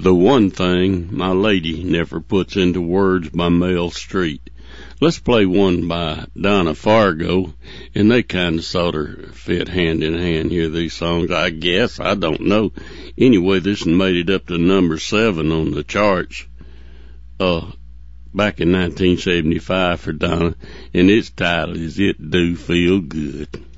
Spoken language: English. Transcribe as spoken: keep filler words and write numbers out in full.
The One Thing My Lady Never Puts Into Words by Mel Street. Let's play one by Donna Fargo, and they kind of sort of fit hand in hand here, these songs, I guess. I don't know. Anyway, this one made it up to number seven on the charts uh, back in nineteen seventy-five for Donna, and its title is It Do Feel Good.